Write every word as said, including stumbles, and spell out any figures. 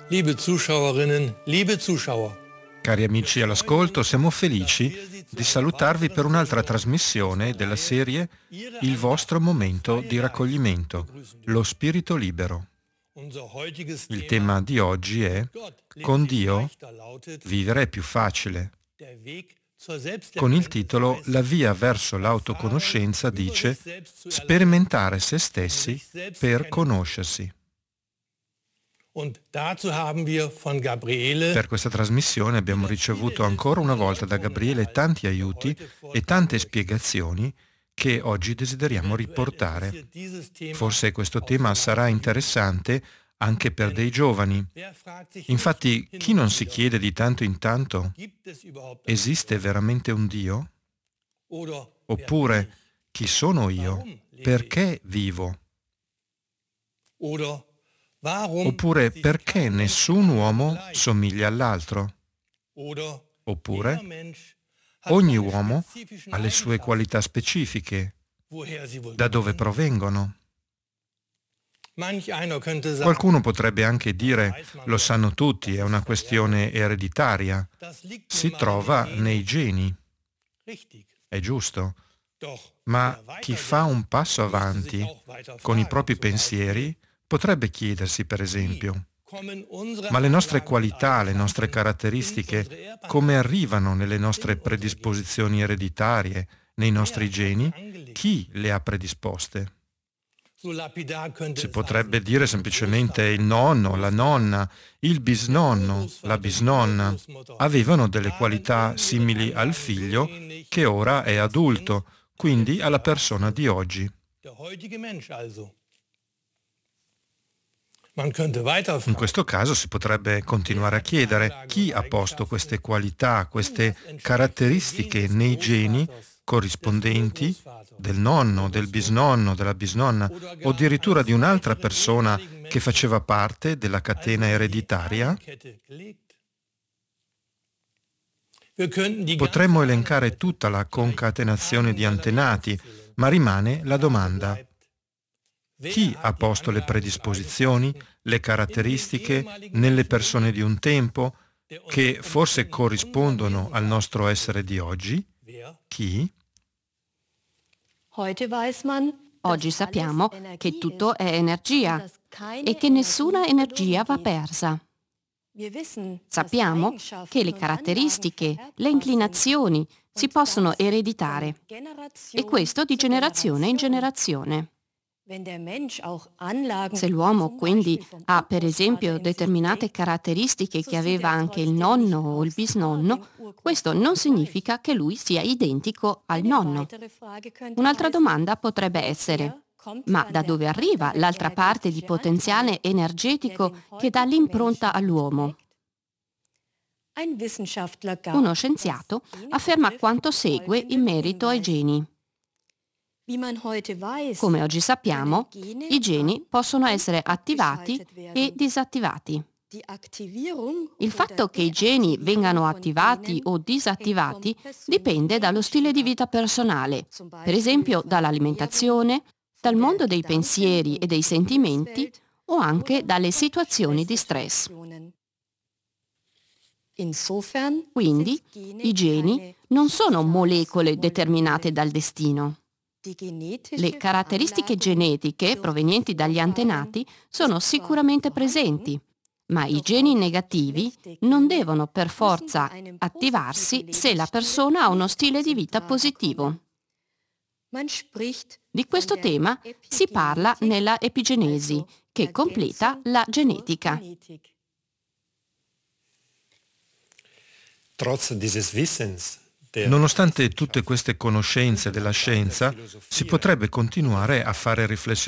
Liebe Zuschauerinnen, liebe Zuschauer. Cari amici all'ascolto, siamo felici di salutarvi per un'altra trasmissione della serie Il vostro momento di raccoglimento, lo spirito libero. Il tema di oggi è: con Dio vivere è più facile. Con il titolo La via verso l'autoconoscenza dice sperimentare se stessi per conoscersi. Per questa trasmissione abbiamo ricevuto ancora una volta da Gabriele tanti aiuti e tante spiegazioni che oggi desideriamo riportare. Forse questo tema sarà interessante anche per dei giovani. Infatti, chi non si chiede di tanto in tanto: esiste veramente un Dio? Oppure, chi sono io? Perché vivo? Oppure, perché nessun uomo somiglia all'altro? Oppure, ogni uomo ha le sue qualità specifiche. Da dove provengono? Qualcuno potrebbe anche dire: lo sanno tutti, è una questione ereditaria. Si trova nei geni. È giusto. Ma chi fa un passo avanti con i propri pensieri potrebbe chiedersi, per esempio: ma le nostre qualità, le nostre caratteristiche, come arrivano nelle nostre predisposizioni ereditarie, nei nostri geni? Chi le ha predisposte? Si potrebbe dire semplicemente il nonno, la nonna, il bisnonno, la bisnonna avevano delle qualità simili al figlio che ora è adulto, quindi alla persona di oggi. In questo caso si potrebbe continuare a chiedere: chi ha posto queste qualità, queste caratteristiche nei geni corrispondenti del nonno, del bisnonno, della bisnonna o addirittura di un'altra persona che faceva parte della catena ereditaria? Potremmo elencare tutta la concatenazione di antenati, ma rimane la domanda: chi ha posto le predisposizioni, le caratteristiche nelle persone di un tempo che forse corrispondono al nostro essere di oggi? Chi? Oggi sappiamo che tutto è energia e che nessuna energia va persa. Sappiamo che le caratteristiche, le inclinazioni si possono ereditare, e questo di generazione in generazione. Se l'uomo quindi ha, per esempio, determinate caratteristiche che aveva anche il nonno o il bisnonno, questo non significa che lui sia identico al nonno. Un'altra domanda potrebbe essere: ma da dove arriva l'altra parte di potenziale energetico che dà l'impronta all'uomo? Uno scienziato afferma quanto segue in merito ai geni. Come oggi sappiamo, i geni possono essere attivati e disattivati. Il fatto che i geni vengano attivati o disattivati dipende dallo stile di vita personale, per esempio dall'alimentazione, dal mondo dei pensieri e dei sentimenti o anche dalle situazioni di stress. Quindi, i geni non sono molecole determinate dal destino. Le caratteristiche genetiche provenienti dagli antenati sono sicuramente presenti, ma i geni negativi non devono per forza attivarsi se la persona ha uno stile di vita positivo. Di questo tema si parla nella epigenesi, che completa la genetica. Nonostante tutte queste conoscenze della scienza, si potrebbe continuare a fare riflessioni